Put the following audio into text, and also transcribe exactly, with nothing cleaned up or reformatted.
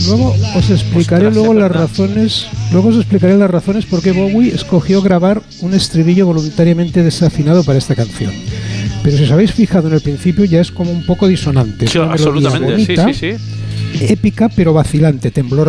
luego os explicaré Ostras, luego es las verdad. razones, luego os explicaré las razones por qué Bowie escogió grabar un estribillo voluntariamente desafinado para esta canción. Pero si os habéis fijado en el principio ya es como un poco disonante. Es Sí, una melodía absolutamente, sí, bonita, sí, sí. épica pero vacilante, temblorosa.